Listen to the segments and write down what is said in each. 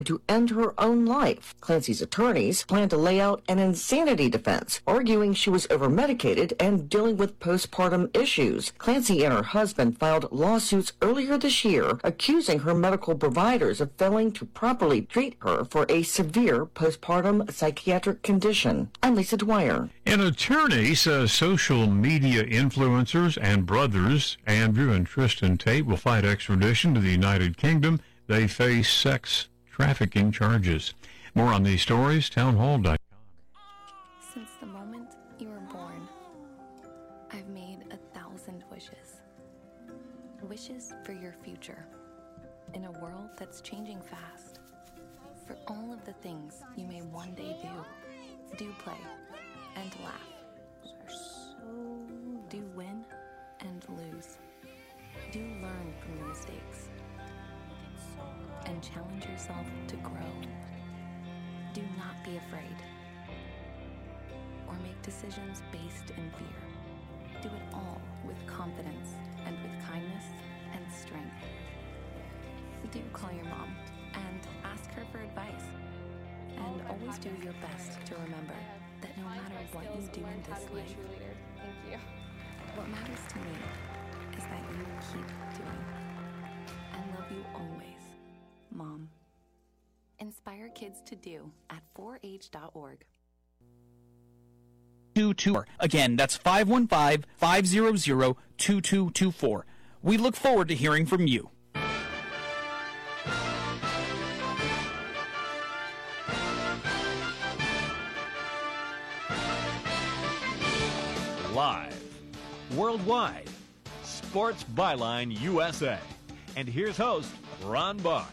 to end her own life. Clancy's attorneys plan to lay out an insanity defense, arguing she was over-medicated and dealing with postpartum issues. Clancy and her husband filed lawsuits earlier this year, accusing her medical providers of failing to properly treat her for a severe postpartum psychiatric condition. I'm Lisa Dwyer. An attorney says social media influencers and brothers Andrew and Tristan Tate will fight extradition to the United Kingdom. They face sex trafficking charges. More on these stories, townhall.com. Since the moment you were born, I've made 1,000 wishes. Wishes for your future. In a world that's changing fast. For all of the things you may one day do. Do play and laugh. Do win and lose. Do learn from your mistakes. And challenge yourself to grow. Do not be afraid. Or make decisions based in fear. Do it all with confidence and with kindness and strength. Do call your mom and ask her for advice. And always do your best to remember that no matter what you do in this life, what matters to me is that you keep doing. I love you always. Mom. Inspire kids to do at 4h.org. 22. Again, that's 515-500-2224. We look forward to hearing from you. Live, worldwide, Sports Byline USA. And here's host Ron Barr.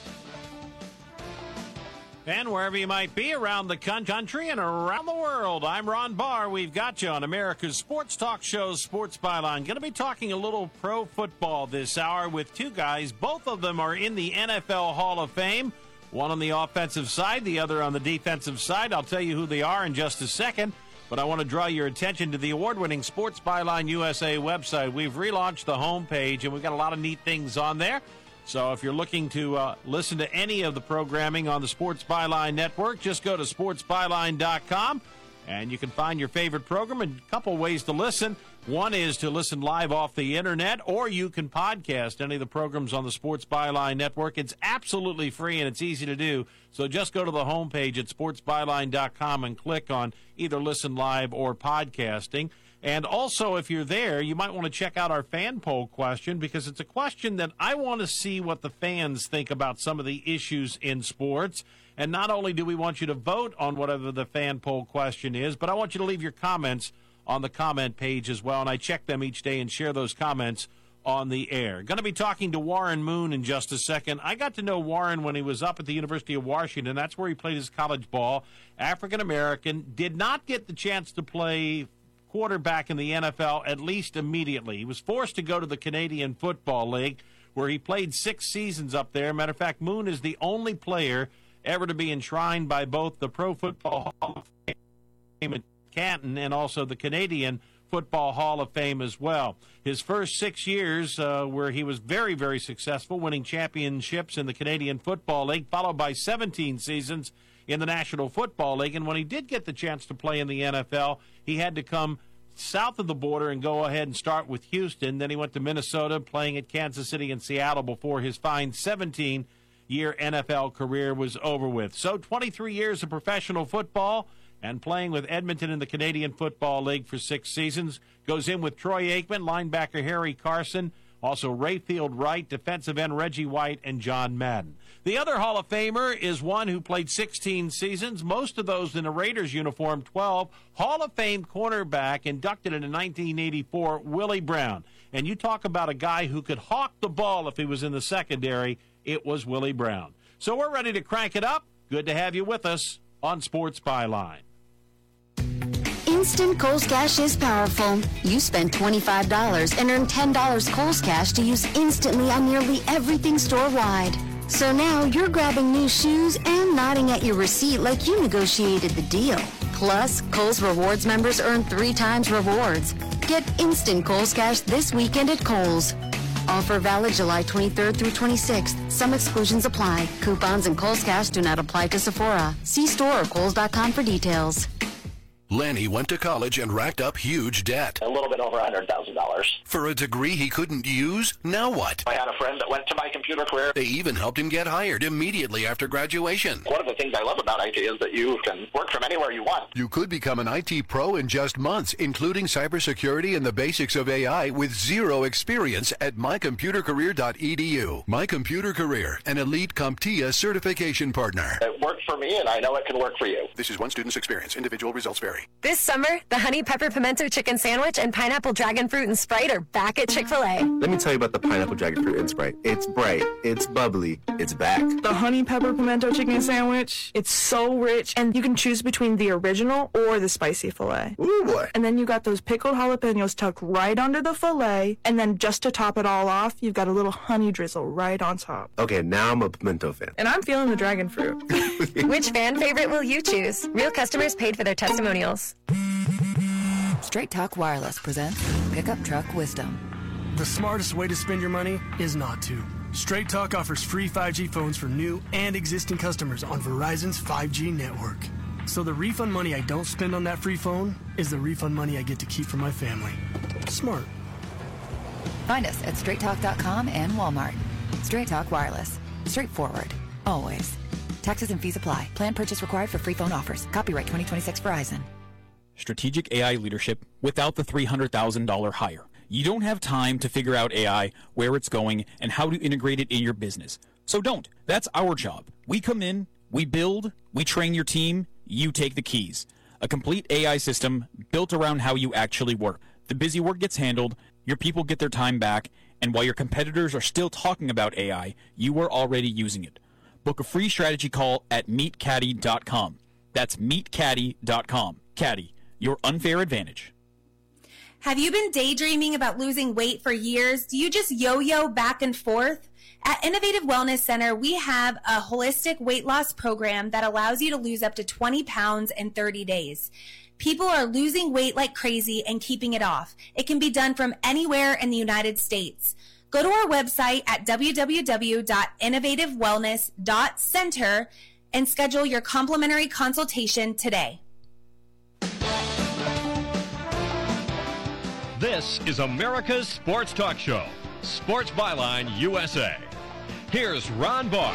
And wherever you might be around the country and around the world, I'm Ron Barr. We've got you on America's sports talk show, Sports Byline. Going to be talking a little pro football this hour with two guys. Both of them are in the NFL Hall of Fame. One on the offensive side, the other on the defensive side. I'll tell you who they are in just a second. But I want to draw your attention to the award-winning Sports Byline USA website. We've relaunched the homepage, and we've got a lot of neat things on there. So if you're looking to listen to any of the programming on the Sports Byline Network, just go to sportsbyline.com, and you can find your favorite program. And a couple ways to listen. One is to listen live off the Internet, or you can podcast any of the programs on the Sports Byline Network. It's absolutely free, and it's easy to do. So just go to the homepage at sportsbyline.com and click on either listen live or podcasting. And also, if you're there, you might want to check out our fan poll question, because it's a question that I want to see what the fans think about some of the issues in sports. And not only do we want you to vote on whatever the fan poll question is, but I want you to leave your comments on the comment page as well. And I check them each day and share those comments on the air. Going to be talking to Warren Moon in just a second. I got to know Warren when he was up at the University of Washington. That's where he played his college ball. African-American, did not get the chance to play quarterback in the NFL, at least immediately. He was forced to go to the Canadian Football League, where he played 6 seasons up there. Matter of fact, Moon is the only player ever to be enshrined by both the Pro Football Hall of Fame at Canton and also the Canadian Football Hall of Fame as well. His first 6 years where he was very, very successful, winning championships in the Canadian Football League, followed by 17 seasons in the National Football League. And when he did get the chance to play in the NFL, he had to come south of the border and go ahead and start with Houston. Then he went to Minnesota, playing at Kansas City and Seattle before his fine 17-year NFL career was over with. So 23 years of professional football and playing with Edmonton in the Canadian Football League for 6 seasons. Goes in with Troy Aikman, linebacker Harry Carson, also Rayfield Wright, defensive end Reggie White, and John Madden. The other Hall of Famer is one who played 16 seasons, most of those in a Raiders uniform, 12. Hall of Fame cornerback, inducted in 1984, Willie Brown. And you talk about a guy who could hawk the ball if he was in the secondary, it was Willie Brown. So we're ready to crank it up. Good to have you with us on Sports Byline. Instant Kohl's Cash is powerful. You spend $25 and earn $10 Kohl's Cash to use instantly on nearly everything store-wide. So now you're grabbing new shoes and nodding at your receipt like you negotiated the deal. Plus, Kohl's Rewards members earn 3 times rewards. Get instant Kohl's Cash this weekend at Kohl's. Offer valid July 23rd through 26th. Some exclusions apply. Coupons and Kohl's Cash do not apply to Sephora. See store or Kohl's.com for details. Lanny went to college and racked up huge debt. A little bit over $100,000. For a degree he couldn't use? Now what? I had a friend that went to My Computer Career. They even helped him get hired immediately after graduation. One of the things I love about IT is that you can work from anywhere you want. You could become an IT pro in just months, including cybersecurity and the basics of AI with zero experience at mycomputercareer.edu. My Computer Career, an elite CompTIA certification partner. It worked for me, and I know it can work for you. This is one student's experience. Individual results vary. This summer, the Honey Pepper Pimento Chicken Sandwich and Pineapple Dragon Fruit and Sprite are back at Chick-fil-A. Let me tell you about the Pineapple Dragon Fruit and Sprite. It's bright, it's bubbly, it's back. The Honey Pepper Pimento Chicken Sandwich, it's so rich, and you can choose between the original or the spicy filet. Ooh, boy. And then you got those pickled jalapenos tucked right under the filet, and then just to top it all off, you've got a little honey drizzle right on top. Okay, now I'm a pimento fan. And I'm feeling the dragon fruit. Which fan favorite will you choose? Real customers paid for their testimonials. Straight Talk Wireless presents Pickup Truck Wisdom. The smartest way to spend your money is not to. Straight Talk offers free 5G phones for new and existing customers on Verizon's 5G network. So the refund money I don't spend on that free phone is the refund money I get to keep for my family. Smart. Find us at straighttalk.com and Walmart. Straight Talk Wireless. Straightforward. Always. Taxes and fees apply. Plan purchase required for free phone offers. Copyright 2026 Verizon. Strategic AI leadership without the $300,000 hire. You don't have time to figure out AI, where it's going, and how to integrate it in your business. So don't. That's our job. We come in, we build, we train your team, you take the keys. A complete AI system built around how you actually work. The busy work gets handled, your people get their time back, and while your competitors are still talking about AI, you are already using it. Book a free strategy call at meetcaddy.com. That's meetcaddy.com. Caddy, your unfair advantage. Have you been daydreaming about losing weight for years? Do you just yo-yo back and forth? At Innovative Wellness Center, we have a holistic weight loss program that allows you to lose up to 20 pounds in 30 days. People are losing weight like crazy and keeping it off. It can be done from anywhere in the United States. Go to our website at www.innovativewellness.center and schedule your complimentary consultation today. This is America's Sports Talk Show, Sports Byline USA. Here's Ron Barr.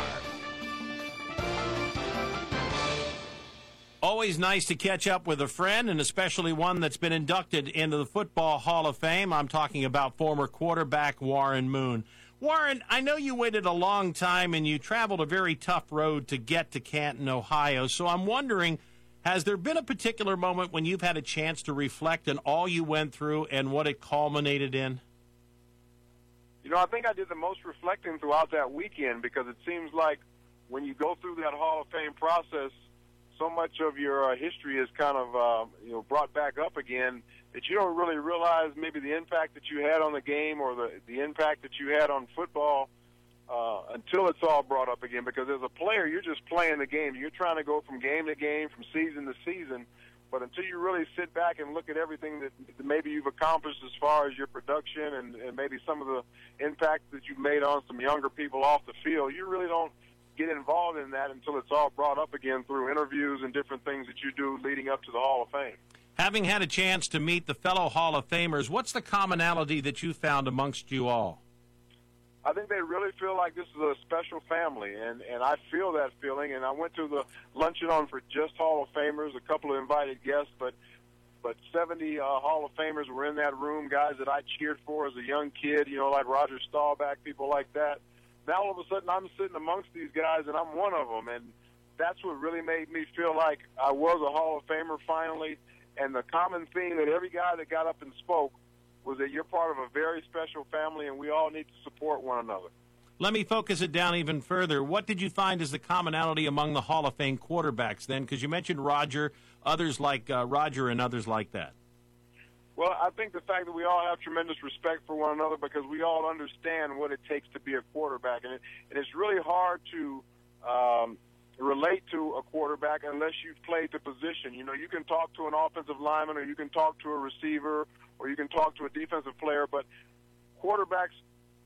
Always nice to catch up with a friend, and especially one that's been inducted into the Football Hall of Fame. I'm talking about former quarterback Warren Moon. Warren, I know you waited a long time and you traveled a very tough road to get to Canton, Ohio, so I'm wondering, has there been a particular moment when you've had a chance to reflect on all you went through and what it culminated in? You know, I think I did the most reflecting throughout that weekend because it seems like when you go through that Hall of Fame process, so much of your history is kind of brought back up again that you don't really realize maybe the impact that you had on the game or the impact that you had on football until it's all brought up again. Because as a player, you're just playing the game. You're trying to go from game to game, from season to season. But until you really sit back and look at everything that maybe you've accomplished as far as your production and maybe some of the impact that you've made on some younger people off the field, you really don't get involved in that until it's all brought up again through interviews and different things that you do leading up to the Hall of Fame. Having had a chance to meet the fellow Hall of Famers, what's the commonality that you found amongst you all? I think they really feel like this is a special family, and I feel that feeling. And I went to the luncheon on for just Hall of Famers, a couple of invited guests, but 70 Hall of Famers were in that room, guys that I cheered for as a young kid, like Roger Staubach, people like that. Now all of a sudden I'm sitting amongst these guys, and I'm one of them, and that's what really made me feel like I was a Hall of Famer finally. And the common theme that every guy that got up and spoke was that you're part of a very special family, and we all need to support one another. Let me focus it down even further. What did you find as the commonality among the Hall of Fame quarterbacks then? Because you mentioned Roger, others like Roger and others like that. Well, I think the fact that we all have tremendous respect for one another because we all understand what it takes to be a quarterback. And it's really hard to relate to a quarterback unless you've played the position. You can talk to an offensive lineman or you can talk to a receiver or you can talk to a defensive player, but quarterbacks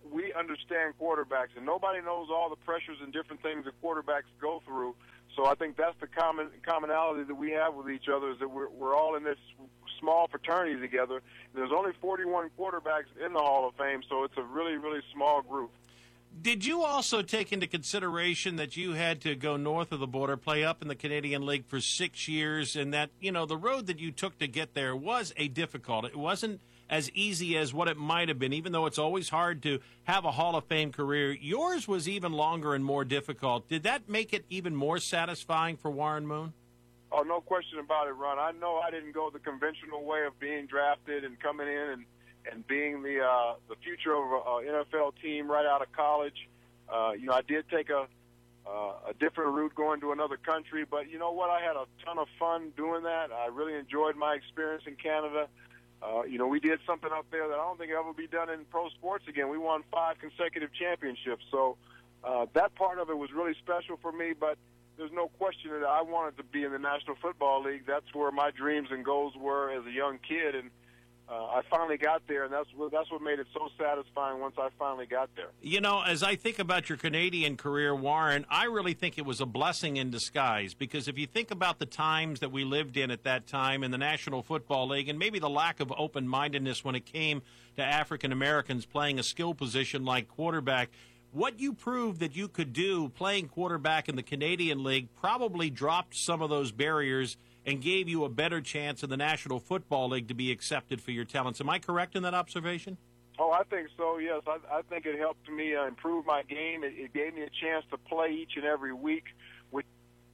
we understand quarterbacks, and nobody knows all the pressures and different things that quarterbacks go through. So I think that's the commonality that we have with each other, is that we're all in this small fraternity together. There's only 41 quarterbacks in the Hall of Fame, so it's a really, really small group. Did you also take into consideration that you had to go north of the border, play up in the Canadian League for 6 years, and that, you know, the road that you took to get there was difficult? It wasn't as easy as what it might have been, even though it's always hard to have a Hall of Fame career. Yours was even longer and more difficult. Did that make it even more satisfying for Warren Moon? Oh, no question about it, Ron. I know I didn't go the conventional way of being drafted and coming in and being the future of an NFL team right out of college. You know, I did take a different route going to another country, but you know what? I had a ton of fun doing that. I really enjoyed my experience in Canada. You know, we did something up there that I don't think will ever be done in pro sports again. We won 5 consecutive championships. So that part of it was really special for me, but there's no question that I wanted to be in the National Football League. That's where my dreams and goals were as a young kid, and I finally got there, and that's what made it so satisfying once I finally got there. You know, as I think about your Canadian career, Warren, I really think it was a blessing in disguise, because if you think about the times that we lived in at that time in the National Football League, and maybe the lack of open-mindedness when it came to African Americans playing a skill position like quarterback, what you proved that you could do playing quarterback in the Canadian League probably dropped some of those barriers and gave you a better chance in the National Football League to be accepted for your talents. Am I correct in that observation? Oh, I think so, yes. I think it helped me improve my game. It gave me a chance to play each and every week with,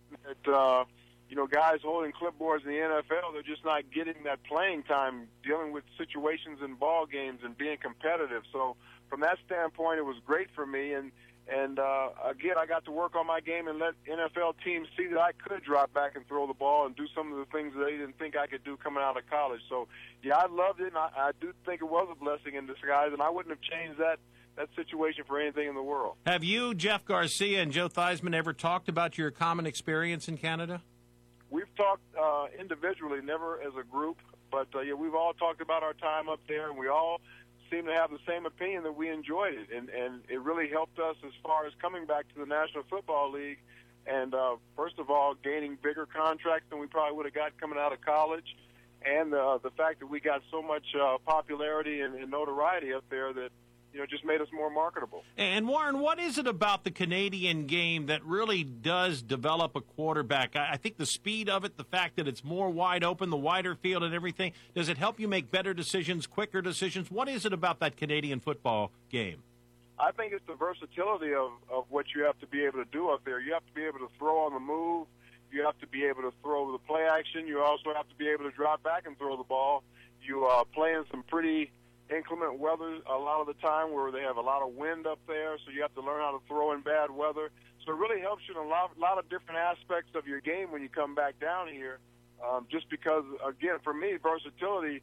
you know, guys holding clipboards in the NFL. They're just not getting that playing time, dealing with situations in ball games and being competitive. So from that standpoint, it was great for me. And again, I got to work on my game and let NFL teams see that I could drop back and throw the ball and do some of the things that they didn't think I could do coming out of college. So, yeah, I loved it, and I do think it was a blessing in disguise, and I wouldn't have changed that situation for anything in the world. Have you, Jeff Garcia, and Joe Theismann ever talked about your common experience in Canada? We've talked individually, never as a group, but yeah, we've all talked about our time up there, and we all seem to have the same opinion that we enjoyed it, and it really helped us as far as coming back to the National Football League, and first of all, gaining bigger contracts than we probably would have got coming out of college, and the fact that we got so much popularity and notoriety up there that, you know, just made us more marketable. And Warren, what is it about the Canadian game that really does develop a quarterback? I think the speed of it, the fact that it's more wide open, the wider field and everything, does it help you make better decisions, quicker decisions? What is it about that Canadian football game? I think it's the versatility of what you have to be able to do up there. You have to be able to throw on the move. You have to be able to throw the play action. You also have to be able to drop back and throw the ball. You play in some pretty inclement weather a lot of the time where they have a lot of wind up there, so you have to learn how to throw in bad weather. So it really helps you in a lot of different aspects of your game when you come back down here, just because, again, for me, versatility,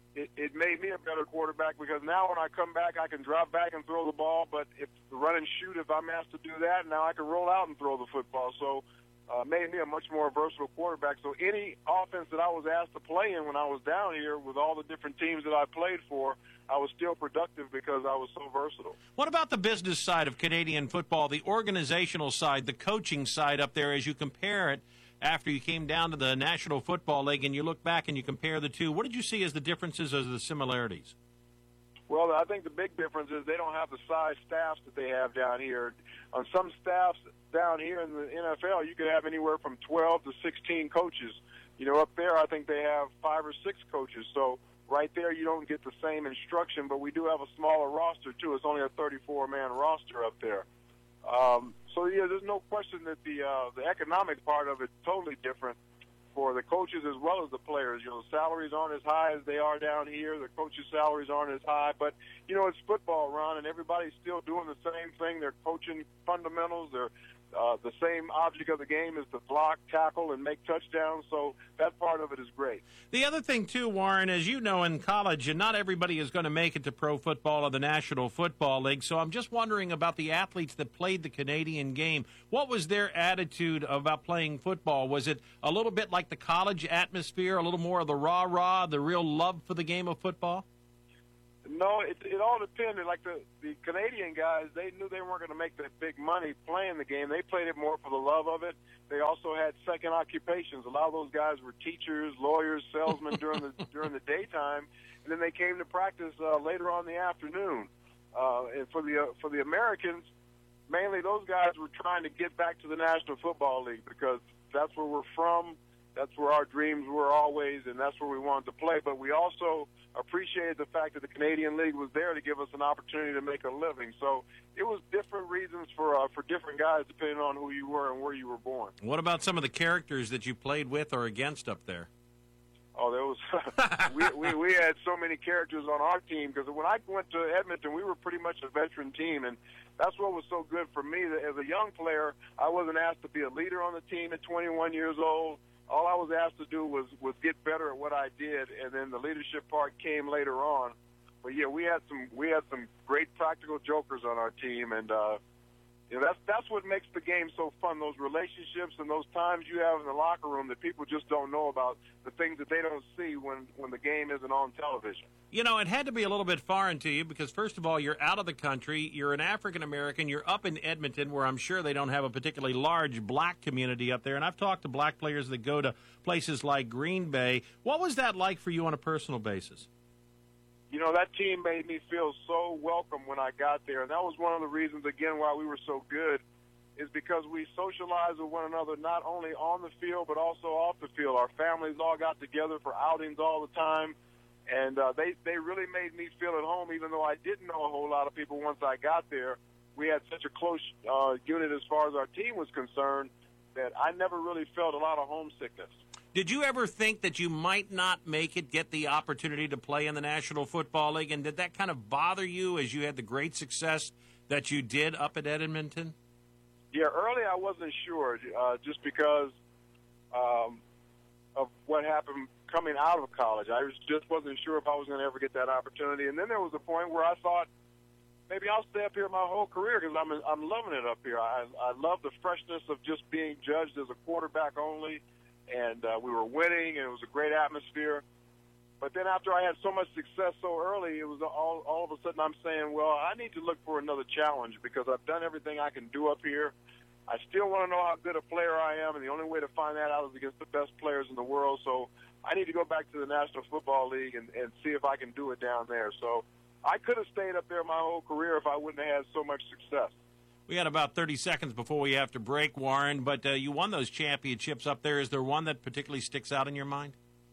it made me a better quarterback, because now when I come back, I can drop back and throw the ball, but if the run and shoot, if I'm asked to do that, now I can roll out and throw the football. So made me a much more versatile quarterback. So any offense that I was asked to play in when I was down here with all the different teams that I played for, I was still productive because I was so versatile. What about the business side of Canadian football, the organizational side, the coaching side up there, as you compare it after you came down to the National Football League and you look back and you compare the two? What did you see as the differences or the similarities? Well, I think the big difference is they don't have the size staffs that they have down here. On some staffs down here in the NFL, you could have anywhere from 12 to 16 coaches. You know, up there, I think they have 5 or 6 coaches. So right there, you don't get the same instruction, but we do have a smaller roster, too. It's only a 34-man roster up there. So, yeah, there's no question that the economic part of it is totally different for the coaches as well as the players. You know, salaries aren't as high as they are down here. The coaches' salaries aren't as high. But, you know, it's football, Ron, and everybody's still doing the same thing. They're coaching fundamentals. They're the same object of the game is to block, tackle, and make touchdowns. So that part of it is great. The other thing, too, Warren, as you know, in college, and not everybody is going to make it to pro football or the National Football League. So I'm just wondering about the athletes that played the Canadian game. What was their attitude about playing football? Was it a little bit like the college atmosphere, a little more of the rah-rah, the real love for the game of football? No, it all depended. Like the Canadian guys, they knew they weren't going to make that big money playing the game. They played it more for the love of it. They also had second occupations. A lot of those guys were teachers, lawyers, salesmen during the daytime, and then they came to practice later on in the afternoon. And for the Americans, mainly those guys were trying to get back to the National Football League because that's where we're from. That's where our dreams were always, and that's where we wanted to play. But we also appreciated the fact that the Canadian League was there to give us an opportunity to make a living. So it was different reasons for different guys depending on who you were and where you were born. What about some of the characters that you played with or against up there? Oh, there was we had so many characters on our team because when I went to Edmonton, we were pretty much a veteran team, and that's what was so good for me. That as a young player, I wasn't asked to be a leader on the team at 21 years old. All I was asked to do was get better at what I did, and then the leadership part came later on. But yeah, we had some great practical jokers on our team, and that's what makes the game so fun. Those relationships and those times you have in the locker room that people just don't know about, the things that they don't see when the game isn't on television. You know, it had to be a little bit foreign to you because, first of all, you're out of the country. You're an African-American. You're up in Edmonton, where I'm sure they don't have a particularly large black community up there. And I've talked to black players that go to places like Green Bay. What was that like for you on a personal basis? You know, that team made me feel so welcome when I got there. And that was one of the reasons, again, why we were so good, is because we socialized with one another not only on the field but also off the field. Our families all got together for outings all the time. And they really made me feel at home, even though I didn't know a whole lot of people once I got there. We had such a close unit as far as our team was concerned that I never really felt a lot of homesickness. Did you ever think that you might not make it, get the opportunity to play in the National Football League? And did that kind of bother you as you had the great success that you did up at Edmonton? Yeah, early I wasn't sure just because of what happened coming out of college. I just wasn't sure if I was going to ever get that opportunity. And then there was a point where I thought, maybe I'll stay up here my whole career because I'm loving it up here. I love the freshness of just being judged as a quarterback only, and we were winning, and it was a great atmosphere. But then after I had so much success so early, it was all of a sudden I'm saying, well, I need to look for another challenge because I've done everything I can do up here. I still want to know how good a player I am, and the only way to find that out is against the best players in the world. So I need to go back to the National Football League and see if I can do it down there. So I could have stayed up there my whole career if I wouldn't have had so much success. We got about 30 seconds before we have to break, Warren, but you won those championships up there. Is there one that particularly sticks out in your mind?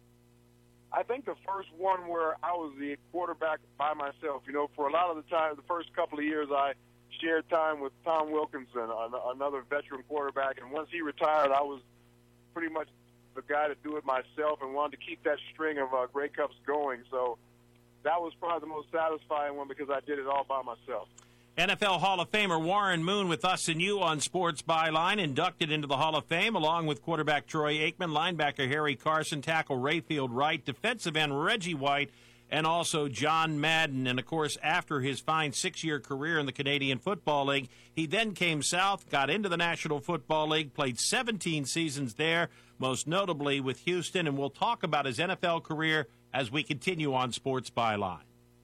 I think the first one where I was the quarterback by myself. You know, for a lot of the time, the first couple of years, I shared time with Tom Wilkinson, another veteran quarterback, and once he retired, I was pretty much the guy to do it myself and wanted to keep that string of Grey Cups going. So that was probably the most satisfying one because I did it all by myself. NFL Hall of Famer Warren Moon with us and you on Sports Byline, inducted into the Hall of Fame along with quarterback Troy Aikman, linebacker Harry Carson, tackle Rayfield Wright, defensive end Reggie White, and also John Madden. And, of course, after his fine 6-year career in the Canadian Football League, he then came south, got into the National Football League, played 17 seasons there, most notably with Houston. And we'll talk about his NFL career as we continue on Sports Byline.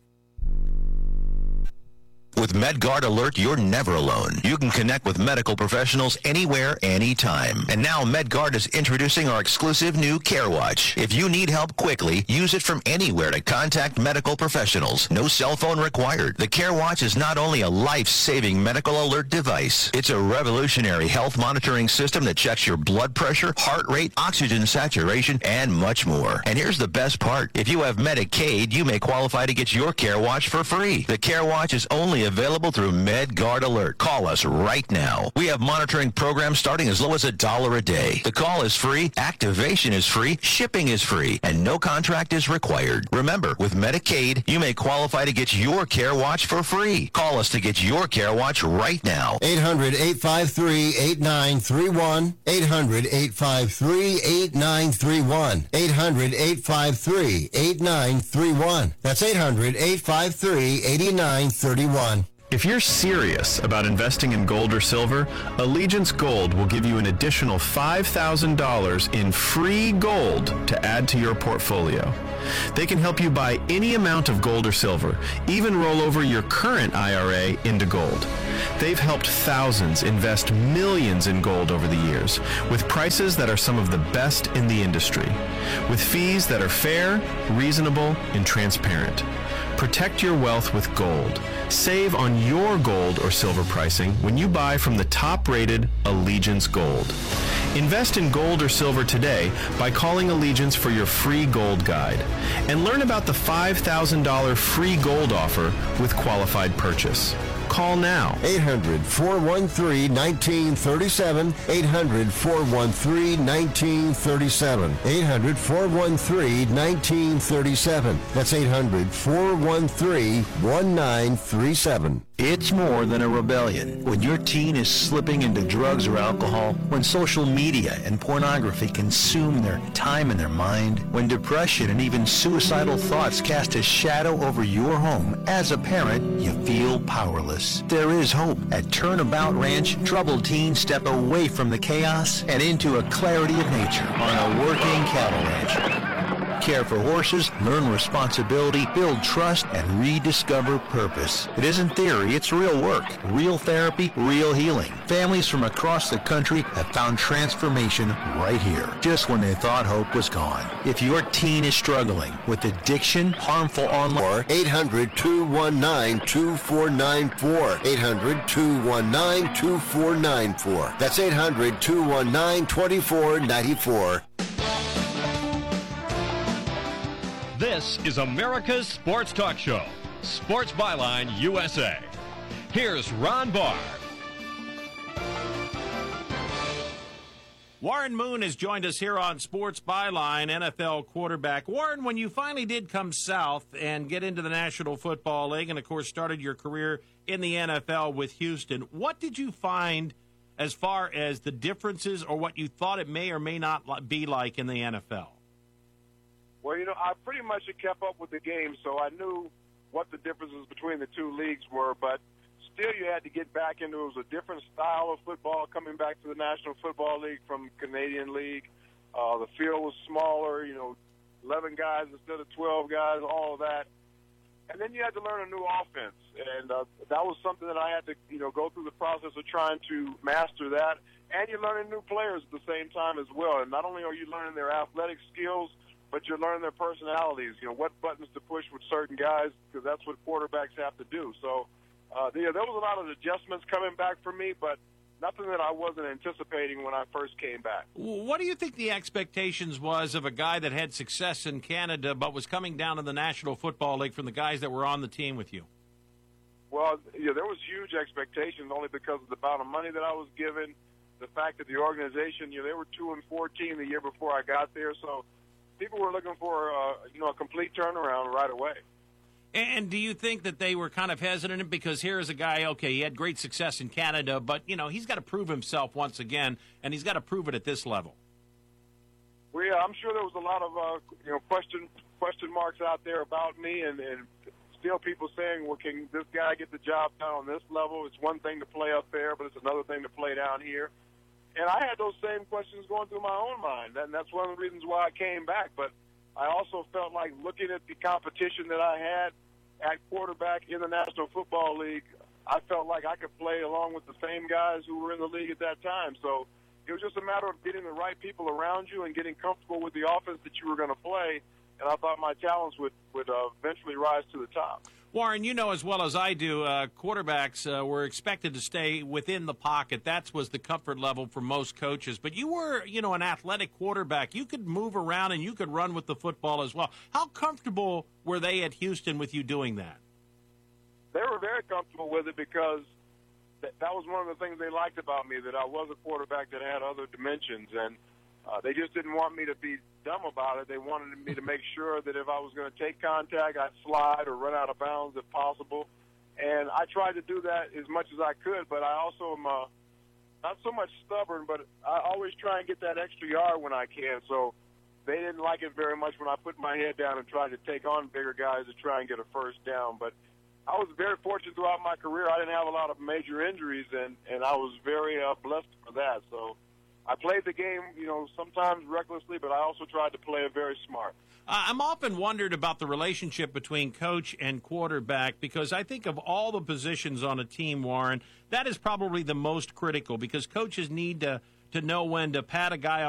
With MedGuard Alert, you're never alone. You can connect with medical professionals anywhere, anytime. And now MedGuard is introducing our exclusive new CareWatch. If you need help quickly, use it from anywhere to contact medical professionals. No cell phone required. The CareWatch is not only a life-saving medical alert device, it's a revolutionary health monitoring system that checks your blood pressure, heart rate, oxygen saturation, and much more. And here's the best part. If you have Medicaid, you may qualify to get your CareWatch for free. The CareWatch is only available through MedGuard Alert. Call us right now. We have monitoring programs starting as low as $1 a day. The call is free, activation is free, shipping is free, and no contract is required. Remember, with Medicaid, you may qualify to get your CareWatch for free. Call us to get your CareWatch right now. 800-853-8931. 800-853-8931. 800-853-8931. That's 800-853-8931. If you're serious about investing in gold or silver, Allegiance Gold will give you an additional $5,000 in free gold to add to your portfolio. They can help you buy any amount of gold or silver, even roll over your current IRA into gold. They've helped thousands invest millions in gold over the years, with prices that are some of the best in the industry, with fees that are fair, reasonable, and transparent. Protect your wealth with gold. Save on your gold or silver pricing when you buy from the top-rated Allegiance Gold. Invest in gold or silver today by calling Allegiance for your free gold guide. And learn about the $5,000 free gold offer with qualified purchase. Call now. 800-413-1937. 800-413-1937. 800-413-1937. That's 800-413-1937. It's more than a rebellion. When your teen is slipping into drugs or alcohol, when social media and pornography consume their time and their mind, when depression and even suicidal thoughts cast a shadow over your home, as a parent, you feel powerless. There is hope. At Turnabout Ranch, troubled teens step away from the chaos and into a clarity of nature on a working cattle ranch. Care for horses, learn responsibility, build trust, and rediscover purpose. It isn't theory, it's real work, real therapy, real healing. Families from across the country have found transformation right here, just when they thought hope was gone. If your teen is struggling with addiction, harmful online... 800-219-2494. 800-219-2494. That's 800-219-2494. This is America's Sports Talk Show, Sports Byline USA. Here's Ron Barr. Warren Moon has joined us here on Sports Byline, NFL quarterback. Warren, when you finally did come south and get into the National Football League and, of course, started your career in the NFL with Houston, what did you find as far as the differences or what you thought it may or may not be like in the NFL? Well, I pretty much had kept up with the game, so I knew what the differences between the two leagues were, but still you had to get back into it. Was a different style of football coming back to the National Football League from Canadian League. The field was smaller, 11 guys instead of 12 guys, all of that. And then you had to learn a new offense, and that was something that I had to, go through the process of trying to master that. And you're learning new players at the same time as well. And not only are you learning their athletic skills, but you're learning their personalities, what buttons to push with certain guys, because that's what quarterbacks have to do. So there was a lot of adjustments coming back for me, but nothing that I wasn't anticipating when I first came back. What do you think the expectations was of a guy that had success in Canada but was coming down to the National Football League from the guys that were on the team with you? Well, there was huge expectations only because of the amount of money that I was given, the fact that the organization, they were 2-14 the year before I got there, so people were looking for, a complete turnaround right away. And do you think that they were kind of hesitant because here is a guy, okay, he had great success in Canada, but, he's got to prove himself once again, and he's got to prove it at this level? Well, yeah, I'm sure there was a lot of, question marks out there about me, and still people saying, well, can this guy get the job done on this level? It's one thing to play up there, but it's another thing to play down here. And I had those same questions going through my own mind, and that's one of the reasons why I came back. But I also felt like looking at the competition that I had at quarterback in the National Football League, I felt like I could play along with the same guys who were in the league at that time. So it was just a matter of getting the right people around you and getting comfortable with the offense that you were going to play, and I thought my talents would eventually rise to the top. Warren, you know as well as I do, quarterbacks were expected to stay within the pocket. That was the comfort level for most coaches. But you were, an athletic quarterback. You could move around and you could run with the football as well. How comfortable were they at Houston with you doing that? They were very comfortable with it because that was one of the things they liked about me, that I was a quarterback that had other dimensions. And they just didn't want me to be dumb about it. They wanted me to make sure that if I was going to take contact, I'd slide or run out of bounds if possible. And I tried to do that as much as I could, but I also am not so much stubborn, but I always try and get that extra yard when I can. So they didn't like it very much when I put my head down and tried to take on bigger guys to try and get a first down. But I was very fortunate throughout my career. I didn't have a lot of major injuries, and I was very blessed for that. So I played the game, sometimes recklessly, but I also tried to play it very smart. I'm often wondered about the relationship between coach and quarterback because I think of all the positions on a team, Warren, that is probably the most critical because coaches need to know when to pat a guy on